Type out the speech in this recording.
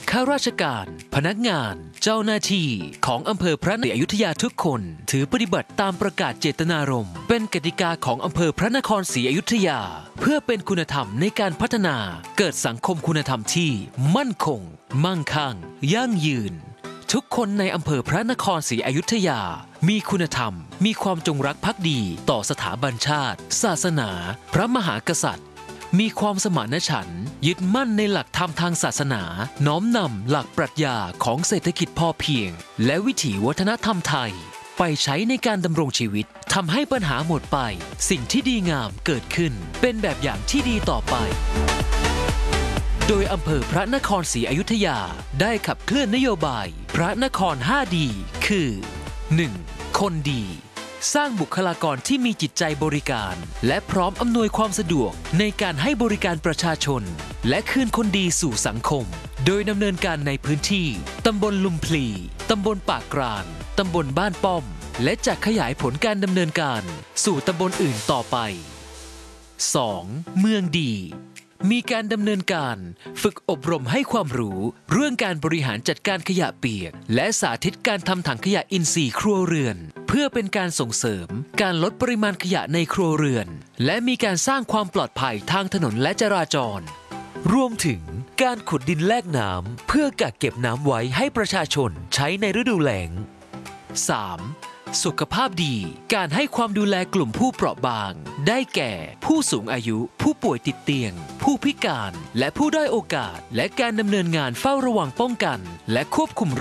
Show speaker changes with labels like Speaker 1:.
Speaker 1: ข้าราชการพนักงานเจ้าหน้าที่ของอำเภอพระนครศรีอยุธยาทุกคนถือปฏิบัติตามประกาศเจตนารมณ์เป็นกติกาของอำเภอพระนครศรีอยุธยาเพื่อเป็นคุณธรรมในการพัฒนาเกิดสังคมคุณธรรมที่มั่นคงมั่งคั่งยั่งยืนทุกคนในอำเภอพระนครศรีอยุธยามีคุณธรรมมีความจงรักภักดีต่อสถาบันชาติศาสนาพระมหากษัตริย์มีความสมานฉันท์ยึดมั่นในหลักธรรมทางศาสนาน้อมนำหลักปรัชญาของเศรษฐกิจพอเพียงและวิถีวัฒนธรรมไทยไปใช้ในการดำรงชีวิตทำให้ปัญหาหมดไปสิ่งที่ดีงามเกิดขึ้นเป็นแบบอย่างที่ดีต่อไปโดยอำเภอพระนครศรีอยุธยาได้ขับเคลื่อนนโยบายพระนคร 5 ดีคือ 1. คนดีสร้างบุคลากรที่มีจิตใจบริการและพร้อมอำนวยความสะดวกในการให้บริการประชาชนและคืนคนดีสู่สังคมโดยดำเนินการในพื้นที่ตำบลลุมพลีตำบลปากกรานตำบลบ้านป้อมและจะขยายผลการดำเนินการสู่ตำบลอื่นต่อไป 2. เมืองดีมีการดำเนินการฝึกอบรมให้ความรู้เรื่องการบริหารจัดการขยะเปียกและสาธิตการทำถังขยะอินทรีย์ครัวเรือนเพื่อเป็นการส่งเสริมการลดปริมาณขยะในครัวเรือนและมีการสร้างความปลอดภัยทางถนนและจราจรรวมถึงการขุดดินแลกน้ำเพื่อกักเก็บน้ำไว้ให้ประชาชนใช้ในฤดูแล้ง 3. สุขภาพดีการให้ความดูแลกลุ่มผู้เปราะบางได้แก่ผู้สูงอายุผู้ป่วยติดเตียงผู้พิการและผู้ด้อยโอกาสและการดำเนินงานเฝ้าระวังป้องกันและควบคุม